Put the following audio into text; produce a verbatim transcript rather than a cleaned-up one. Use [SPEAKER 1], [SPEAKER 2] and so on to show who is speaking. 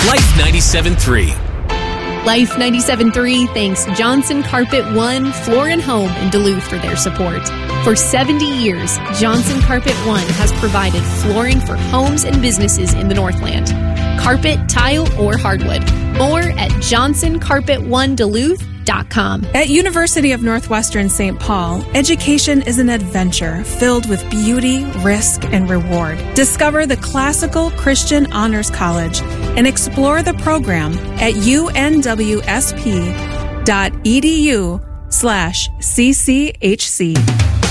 [SPEAKER 1] Life ninety-seven point three.
[SPEAKER 2] Life ninety-seven point three thanks Johnson Carpet One Floor and Home in Duluth for their support. For seventy years, Johnson Carpet One has provided flooring for homes and businesses in the Northland. Carpet, tile, or hardwood. More at johnson carpet one duluth dot com.
[SPEAKER 3] At University of Northwestern Saint Paul, education is an adventure filled with beauty, risk, and reward. Discover the Classical Christian Honors College and explore the program at unwsp dot edu slash cchc.